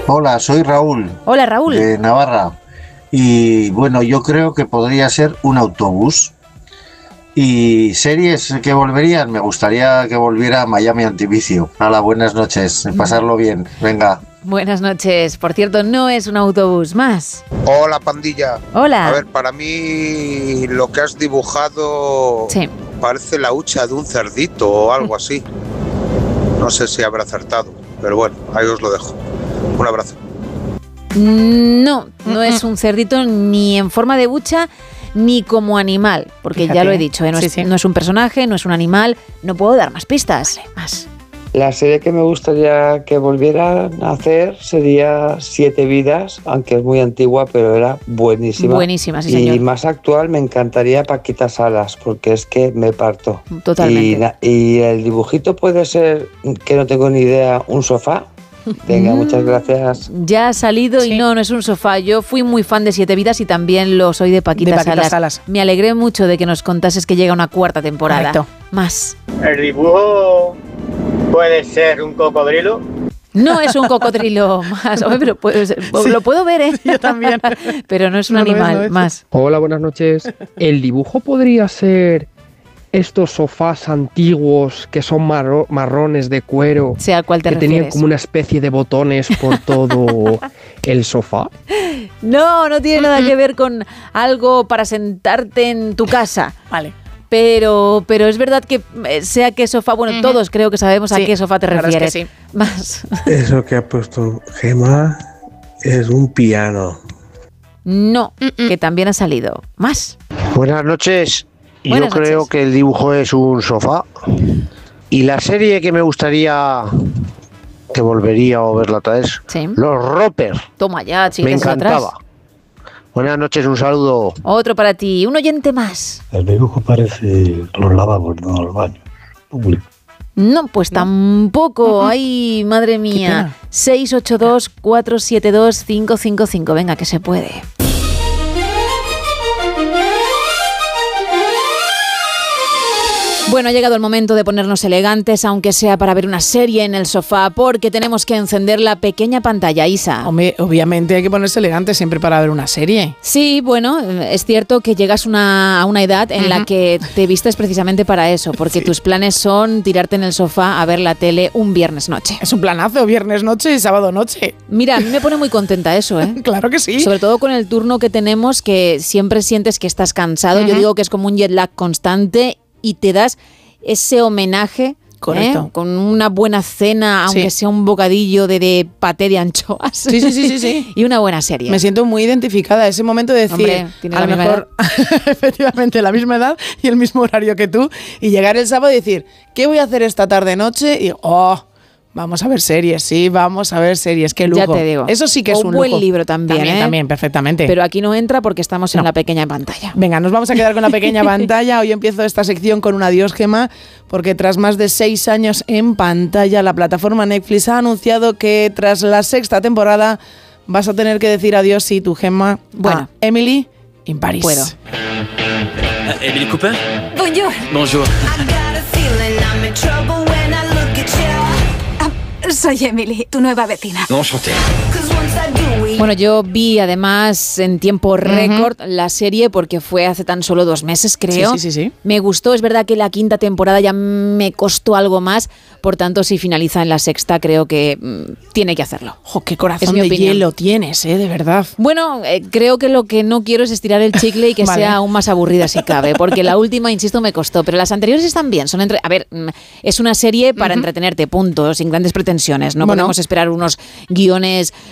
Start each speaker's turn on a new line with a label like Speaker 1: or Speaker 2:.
Speaker 1: Hola, soy Raúl.
Speaker 2: Hola, Raúl.
Speaker 1: De Navarra. Y bueno, yo creo que podría ser un autobús. Y series que volverían, me gustaría que volviera Miami Antivicio. Hola, buenas noches, pasarlo bien, venga.
Speaker 2: Buenas noches. Por cierto, no es un autobús más.
Speaker 3: Hola, pandilla.
Speaker 2: Hola.
Speaker 3: A ver, para mí lo que has dibujado parece la hucha de un cerdito o algo así. No sé si habrá acertado, pero bueno, ahí os lo dejo. Un abrazo.
Speaker 2: No es un cerdito ni en forma de hucha ni como animal, porque fíjate, ya lo he dicho, no es un personaje, no es un animal, no puedo dar más pistas. Vale, más.
Speaker 4: La serie que me gustaría que volvieran a hacer sería Siete Vidas, aunque es muy antigua, pero era buenísima.
Speaker 2: Buenísima, sí, señor.
Speaker 4: Y más actual me encantaría Paquita Salas, porque es que me parto.
Speaker 2: Totalmente.
Speaker 4: Y el dibujito puede ser, que no tengo ni idea, un sofá. Venga, muchas gracias.
Speaker 2: Ya ha salido y no es un sofá. Yo fui muy fan de Siete Vidas y también lo soy de Paquita Salas. Me alegré mucho de que nos contases que llega una cuarta temporada.
Speaker 5: Correcto.
Speaker 2: Más.
Speaker 6: El dibujo puede ser un cocodrilo.
Speaker 2: No es un cocodrilo más. Hombre, pero lo puedo ver, ¿eh?
Speaker 5: Yo también.
Speaker 2: Pero no es un animal,
Speaker 5: no es.
Speaker 2: más.
Speaker 7: Hola, buenas noches. El dibujo podría ser estos sofás antiguos que son marrones de cuero,
Speaker 2: sea al cual te
Speaker 7: que
Speaker 2: refieres.
Speaker 7: tenían como una especie de botones por todo el sofá.
Speaker 2: No tiene nada que ver con algo para sentarte en tu casa.
Speaker 5: Vale.
Speaker 2: Pero es verdad que sea qué sofá, bueno, todos creo que sabemos a qué sofá te refieres.
Speaker 5: Es que sí.
Speaker 2: Más.
Speaker 8: Eso que ha puesto Gemma es un piano.
Speaker 2: No, que también ha salido. Más.
Speaker 9: Buenas noches.
Speaker 2: Buenas
Speaker 9: Yo creo
Speaker 2: noches.
Speaker 9: que el dibujo es un sofá. Y la serie que me gustaría que volvería a verla otra vez, Los Roper.
Speaker 2: Toma ya, chicas,
Speaker 9: me encantaba.
Speaker 2: atrás.
Speaker 9: Buenas noches, un saludo.
Speaker 2: Otro para ti, un oyente más.
Speaker 10: El dibujo parece los lavabos, no los baños públicos.
Speaker 2: No, pues tampoco. Ay, madre mía. 682-472-555. Venga, que se puede. Bueno, ha llegado el momento de ponernos elegantes, aunque sea para ver una serie en el sofá, porque tenemos que encender la pequeña pantalla, Isa.
Speaker 5: Hombre, obviamente hay que ponerse elegante siempre para ver una serie.
Speaker 2: Sí, bueno, es cierto que llegas a una edad en la que te vistes precisamente para eso, porque tus planes son tirarte en el sofá a ver la tele un viernes noche.
Speaker 5: Es un planazo, viernes noche y sábado noche.
Speaker 2: Mira, a mí me pone muy contenta eso, ¿eh?
Speaker 5: Claro que sí.
Speaker 2: Sobre todo con el turno que tenemos, que siempre sientes que estás cansado. Yo digo que es como un jet lag constante y te das ese homenaje.
Speaker 5: Correcto.
Speaker 2: Con una buena cena, aunque sea un bocadillo de paté de anchoas.
Speaker 5: Sí.
Speaker 2: Y una buena serie.
Speaker 5: Me siento muy identificada. Ese momento de decir,
Speaker 2: hombre, ¿tienes
Speaker 5: a lo mejor, efectivamente, la misma edad y el mismo horario que tú, y llegar el sábado y decir, ¿qué voy a hacer esta tarde-noche? Y, vamos a ver series, sí, vamos a ver series, qué lujo.
Speaker 2: Ya te digo.
Speaker 5: Eso sí que es un lujo.
Speaker 2: buen libro también,
Speaker 5: También, perfectamente.
Speaker 2: Pero aquí no entra porque estamos en la pequeña pantalla.
Speaker 5: Venga, nos vamos a quedar con la pequeña pantalla. Hoy empiezo esta sección con un adiós, Gemma, porque tras más de 6 años en pantalla, la plataforma Netflix ha anunciado que tras la 6ª temporada vas a tener que decir adiós, sí, tu Gemma, a Emily in Paris.
Speaker 2: Puedo.
Speaker 11: Emily Cooper?
Speaker 12: Bonjour.
Speaker 11: Bonjour.
Speaker 12: Soy Emily, tu nueva vecina.
Speaker 11: Enchanté.
Speaker 2: Bueno, yo vi además en tiempo récord la serie porque fue hace tan solo 2 meses, creo.
Speaker 5: Sí.
Speaker 2: Me gustó, es verdad que la 5ª temporada ya me costó algo más, por tanto si finaliza en la 6ª creo que tiene que hacerlo.
Speaker 5: Qué corazón de hielo tienes, de verdad.
Speaker 2: Bueno, creo que lo que no quiero es estirar el chicle y que sea aún más aburrida si cabe, porque la última, insisto, me costó, pero las anteriores están bien. A ver, es una serie para entretenerte, punto, sin grandes pretensiones. No podemos esperar unos guiones